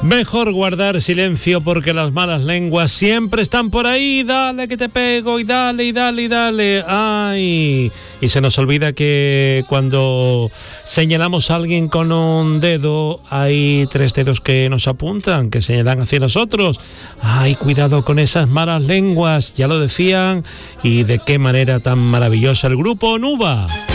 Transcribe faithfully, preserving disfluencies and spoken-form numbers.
Mejor guardar silencio porque las malas lenguas siempre están por ahí. Dale que te pego y dale y dale y dale. Ay, y se nos olvida que cuando señalamos a alguien con un dedo hay tres dedos que nos apuntan, que señalan hacia nosotros. Ay, cuidado con esas malas lenguas, ya lo decían, y de qué manera tan maravillosa el grupo Nuba.